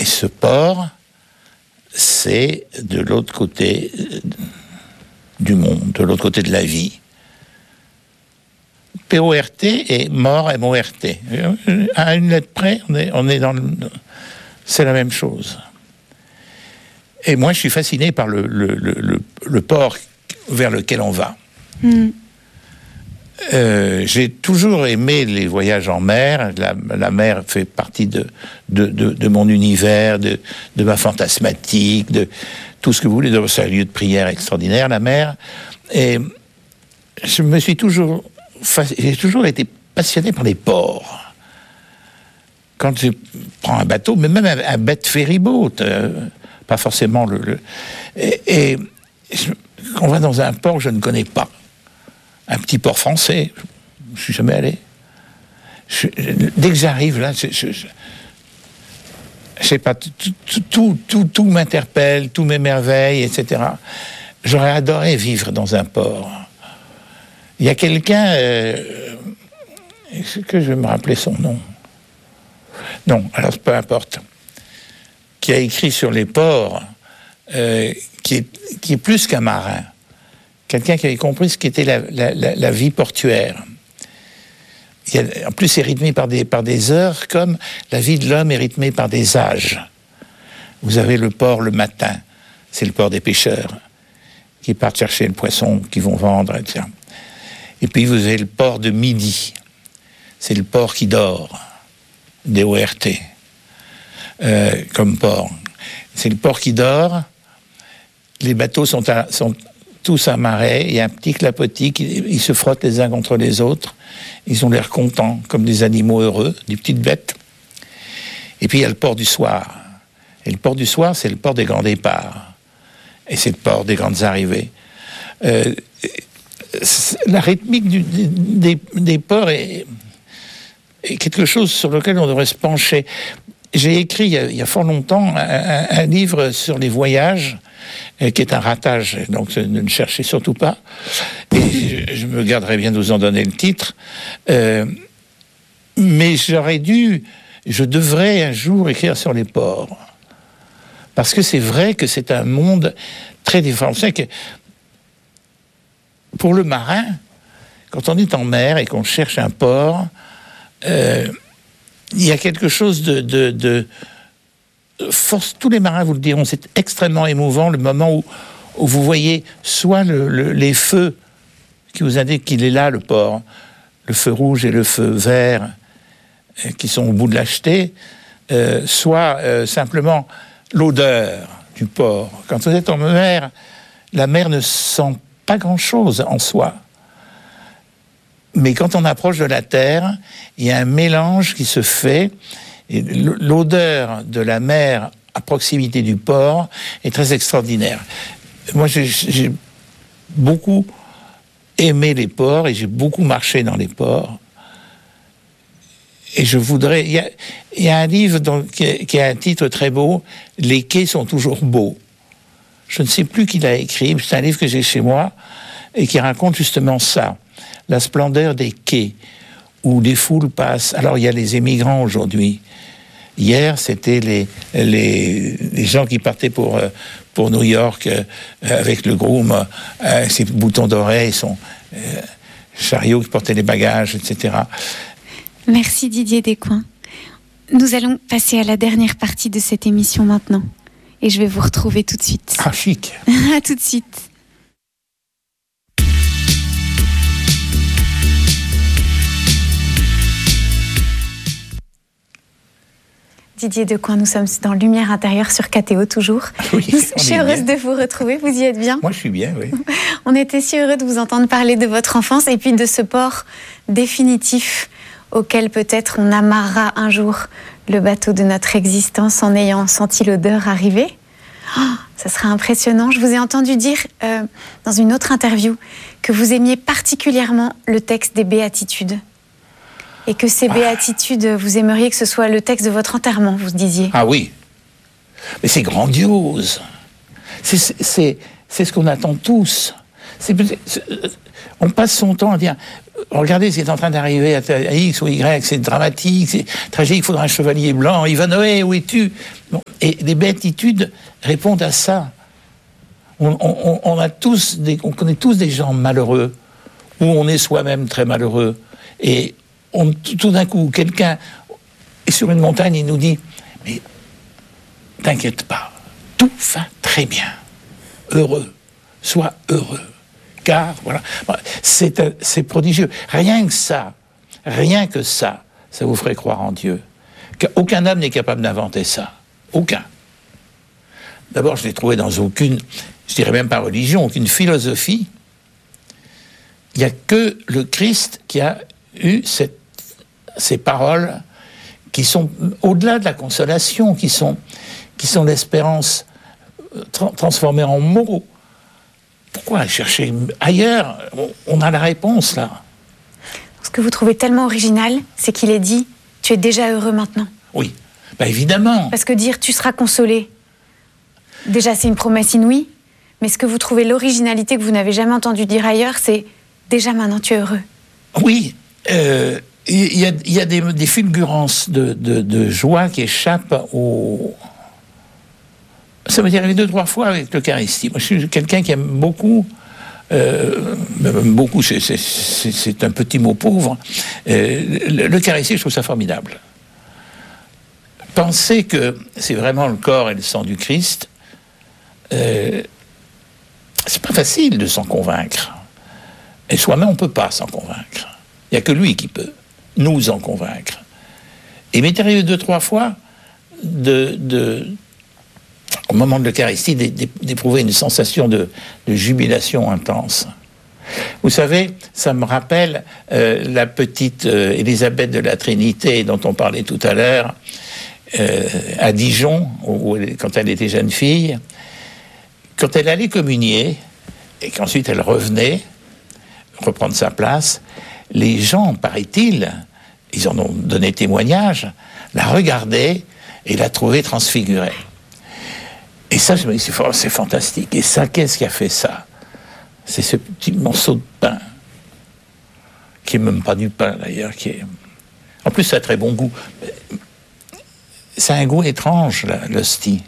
ce port, c'est de l'autre côté du monde, de l'autre côté de la vie. P-O-R-T et mort, M-O-R-T. À une lettre près, on est dans c'est la même chose. Et moi, je suis fasciné par le port vers lequel on va. J'ai toujours aimé les voyages en mer. La mer fait partie de mon univers, de ma fantasmatique, de tout ce que vous voulez. C'est un lieu de prière extraordinaire, la mer. Et j'ai toujours été passionné par les ports. Quand je prends un bateau, mais même un bête ferryboat, pas forcément on va dans un port que je ne connais pas. Un petit port français, je suis jamais allé. Dès que j'arrive là, je sais pas, tout m'interpelle, tout m'émerveille, etc. J'aurais adoré vivre dans un port. Il y a quelqu'un, est-ce que je vais me rappeler son nom? Non, alors peu importe, qui a écrit sur les ports, qui est plus qu'un marin. Quelqu'un qui avait compris ce qu'était la vie portuaire. En plus, c'est rythmé par des heures, comme la vie de l'homme est rythmée par des âges. Vous avez le port le matin, c'est le port des pêcheurs, qui partent chercher le poisson qu'ils vont vendre, etc. Et puis vous avez le port de midi, c'est le port qui dort, D-O-R-T, comme port. C'est le port qui dort, les bateaux sont tous amarrés, il y a un petit clapotis, ils se frottent les uns contre les autres, ils ont l'air contents, comme des animaux heureux, des petites bêtes. Et puis il y a le port du soir. Et le port du soir, c'est le port des grands départs. Et c'est le port des grandes arrivées. La rythmique des ports est quelque chose sur lequel on devrait se pencher. J'ai écrit il y a fort longtemps un livre sur les voyages, qui est un ratage, donc ne le cherchez surtout pas. Et je me garderai bien de vous en donner le titre. Mais je devrais un jour écrire sur les ports. Parce que c'est vrai que c'est un monde très différent. C'est que pour le marin, quand on est en mer et qu'on cherche un port, il y a quelque chose de force. Tous les marins vous le diront, c'est extrêmement émouvant le moment où vous voyez soit les feux qui vous indiquent qu'il est là, le port, le feu rouge et le feu vert qui sont au bout de la jetée, soit simplement l'odeur du port. Quand vous êtes en mer, la mer ne sent pas grand-chose en soi. Mais quand on approche de la terre, il y a un mélange qui se fait. Et l'odeur de la mer à proximité du port est très extraordinaire. Moi, j'ai beaucoup aimé les ports et j'ai beaucoup marché dans les ports. Et je voudrais... Il y a un livre qui a un titre très beau, « Les quais sont toujours beaux ». Je ne sais plus qui l'a écrit, c'est un livre que j'ai chez moi et qui raconte justement ça. La splendeur des quais, où les foules passent. Alors, il y a les émigrants aujourd'hui. Hier, c'était les gens qui partaient pour New York avec le groom, ses boutons d'oreilles, son chariot qui portait les bagages, etc. Merci Didier Descoings. Nous allons passer à la dernière partie de cette émission maintenant. Et je vais vous retrouver tout de suite. Ah, chic. À tout de suite. Didier Descoings, nous sommes dans Lumière intérieure sur KTO toujours. Oui, je suis heureuse de vous retrouver, vous y êtes bien? Moi je suis bien, oui. On était si heureux de vous entendre parler de votre enfance et puis de ce port définitif auquel peut-être on amarrera un jour le bateau de notre existence en ayant senti l'odeur arriver. Oh, ça sera impressionnant. Je vous ai entendu dire dans une autre interview que vous aimiez particulièrement le texte des Béatitudes. Et que ces béatitudes, vous aimeriez que ce soit le texte de votre enterrement, vous disiez. Ah oui. Mais c'est grandiose. C'est ce qu'on attend tous. On passe son temps à dire regardez ce qui est en train d'arriver à X ou Y, c'est dramatique, c'est tragique, il faudra un chevalier blanc, Ivanhoé, où es-tu? Bon, et les béatitudes répondent à ça. On connaît tous des gens malheureux, où on est soi-même très malheureux. Et tout d'un coup, quelqu'un est sur une montagne, il nous dit mais t'inquiète pas, tout va très bien, heureux, sois heureux. Car, voilà, c'est prodigieux. Rien que ça vous ferait croire en Dieu. Aucun homme n'est capable d'inventer ça. Aucun. D'abord, je l'ai trouvé dans aucune, je dirais même pas religion, aucune philosophie. Il n'y a que le Christ qui a eu ces paroles qui sont au-delà de la consolation, qui sont l'espérance transformée en mots. Pourquoi aller chercher ailleurs? On a la réponse, là. Ce que vous trouvez tellement original, c'est qu'il est dit « Tu es déjà heureux maintenant ». Oui, évidemment. Parce que dire « Tu seras consolé », déjà, c'est une promesse inouïe, mais ce que vous trouvez l'originalité que vous n'avez jamais entendu dire ailleurs, c'est « Déjà maintenant, tu es heureux ». Oui, il y a des fulgurances de joie qui échappent au... Ça m'est arrivé 2-3 fois avec l'Eucharistie. Moi, je suis quelqu'un qui aime beaucoup, c'est un petit mot pauvre. L'Eucharistie, je trouve ça formidable. Penser que c'est vraiment le corps et le sang du Christ, c'est pas facile de s'en convaincre. Et soi-même, on peut pas s'en convaincre. Il n'y a que lui qui peut nous en convaincre. Et il m'est arrivé 2-3 fois au moment de l'Eucharistie, d'éprouver une sensation de jubilation intense. Vous savez, ça me rappelle la petite Élisabeth de la Trinité dont on parlait tout à l'heure, à Dijon, quand elle était jeune fille. Quand elle allait communier, et qu'ensuite elle revenait reprendre sa place, les gens, paraît-il, ils en ont donné témoignage, la regardaient et la trouvaient transfigurée. Et ça, je me dis, c'est fantastique. Et ça, qu'est-ce qui a fait ça? C'est ce petit morceau de pain, qui n'est même pas du pain, d'ailleurs, En plus, ça a très bon goût. Ça a un goût étrange, l'hostie.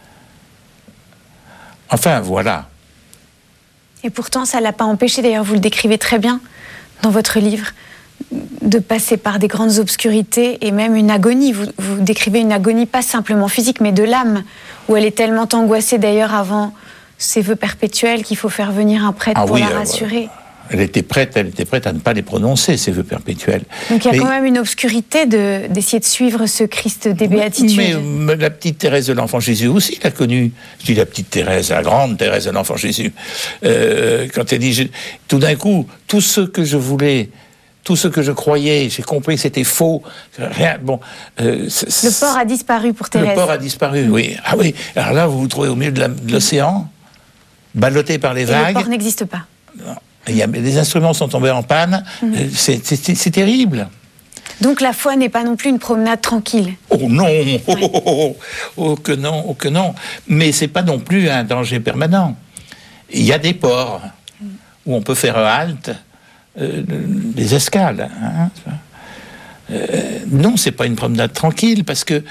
Enfin, voilà. Et pourtant, ça ne l'a pas empêché, d'ailleurs, vous le décrivez très bien dans votre livre, de passer par des grandes obscurités et même une agonie. Vous décrivez une agonie pas simplement physique, mais de l'âme, où elle est tellement angoissée d'ailleurs avant ses vœux perpétuels qu'il faut faire venir un prêtre pour la rassurer. Elle était prête à ne pas les prononcer, ces vœux perpétuels. Donc il y a quand même une obscurité d'essayer de suivre ce Christ des béatitudes. Mais la petite Thérèse de l'Enfant Jésus aussi l'a connue. Je dis la petite Thérèse, la grande Thérèse de l'Enfant Jésus. Quand elle dit, tout d'un coup, tout ce que je voulais, tout ce que je croyais, j'ai compris que c'était faux. Rien. Bon, le port a disparu pour Thérèse. Le port a disparu, oui. Ah oui. Alors là, vous vous trouvez au milieu de l'océan, ballotté par les vagues. Et le port n'existe pas. Non. Les instruments sont tombés en panne. C'est terrible. Donc la foi n'est pas non plus une promenade tranquille. Oh non, oh que non, oh que non. Mais c'est pas non plus un danger permanent. Il y a des ports où on peut faire halte, des escales. Hein. Non, c'est pas une promenade tranquille parce que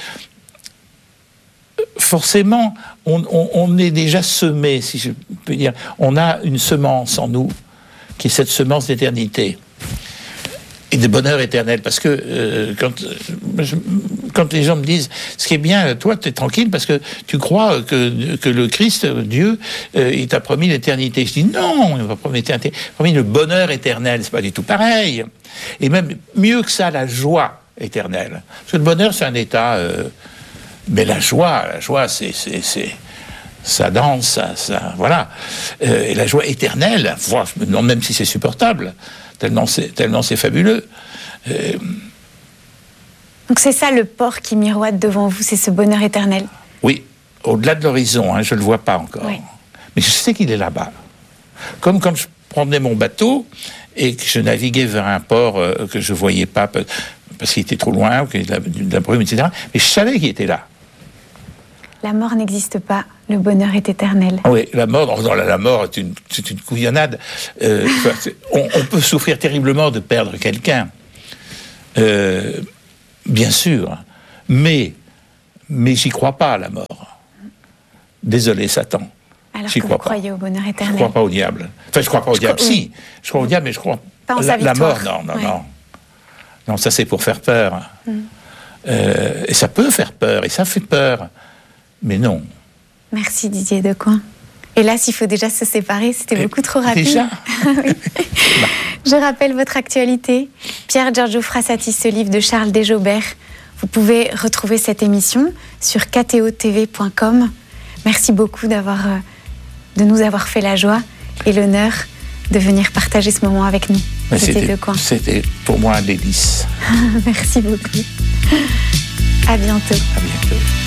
forcément, on est déjà semé, si je peux dire. On a une semence en nous, qui est cette semence d'éternité et de bonheur éternel. Parce que quand les gens me disent, ce qui est bien, toi, tu es tranquille parce que tu crois que le Christ, Dieu, il t'a promis l'éternité. Je dis non, il m'a promis l'éternité. Il m'a promis le bonheur éternel. C'est pas du tout pareil. Et même mieux que ça, la joie éternelle. Parce que le bonheur, c'est un état... mais la joie, c'est ça danse, ça voilà. Et la joie éternelle, je me demande même si c'est supportable, tellement c'est fabuleux. Donc c'est ça le port qui miroite devant vous, c'est ce bonheur éternel. Oui, au-delà de l'horizon, hein, je ne le vois pas encore. Oui. Mais je sais qu'il est là-bas. Comme quand je prenais mon bateau et que je naviguais vers un port que je ne voyais pas parce qu'il était trop loin, ou qu'il y avait de la brume, etc. Mais je savais qu'il était là. La mort n'existe pas, le bonheur est éternel. Oui, la mort, la mort c'est une couillonnade. On peut souffrir terriblement de perdre quelqu'un, bien sûr, mais j'y crois pas à la mort. Désolé, Satan. Alors que vous croyez au bonheur éternel. Je crois pas au diable. Enfin, je crois pas au diable. Si, je crois au diable, mais je crois pas en sa victoire. La mort, non. Non, ça c'est pour faire peur. Et ça peut faire peur, et ça fait peur. Mais non. Merci Didier Decoing. Et là, s'il faut déjà se séparer, c'était beaucoup trop rapide. Déjà Oui. Je rappelle votre actualité. Pier Giorgio Frassati, ce livre de Charles Desjaubert. Vous pouvez retrouver cette émission sur ktotv.com. Merci beaucoup de nous avoir fait la joie et l'honneur de venir partager ce moment avec nous. C'était pour moi un délice. Merci beaucoup. À bientôt. À bientôt.